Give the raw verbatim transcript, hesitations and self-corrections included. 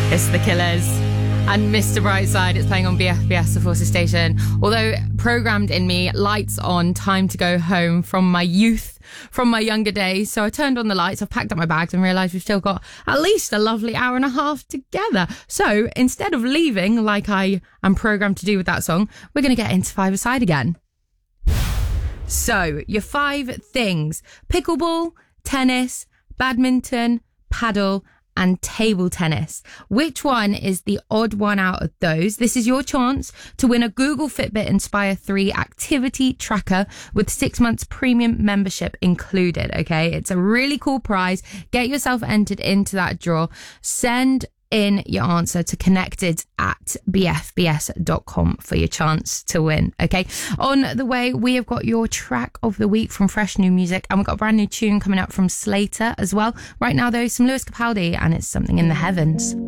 It's The Killers and Mister Brightside. It's playing on B F B S, the Forces station. Although programmed in me, lights on, time to go home from my youth, from my younger days. So I turned on the lights, I've packed up my bags and realised we've still got at least a lovely hour and a half together. So instead of leaving like I am programmed to do with that song, we're going to get into five-a-side again. So your five things: pickleball, tennis, badminton, paddle, and table tennis. Which one is the odd one out of those? This is your chance to win a Google Fitbit Inspire three activity tracker with six months premium membership included. Okay, it's a really cool prize. Get yourself entered into that draw. Send in your answer to connected at b f b s dot com for your chance to win. Okay, on the way we have got your track of the week from Fresh New Music, and we've got a brand new tune coming out from Slater as well. Right now though, some Lewis Capaldi, and it's Something in the Heavens.